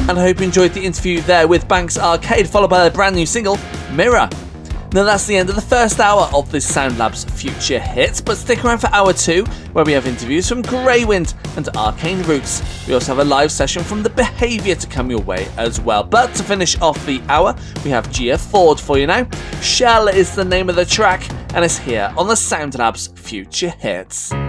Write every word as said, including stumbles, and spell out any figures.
and I hope you enjoyed the interview there with Banks Arcade, followed by their brand new single, Mirror. Now that's the end of the first hour of this Sound Labs Future Hits, but stick around for hour two, where we have interviews from Greywind and Arcane Roots. We also have a live session from The Behaviour to come your way as well. But to finish off the hour, we have Gia Ford for you now. Shell is the name of the track, and it's here on the Sound Labs Future Hits.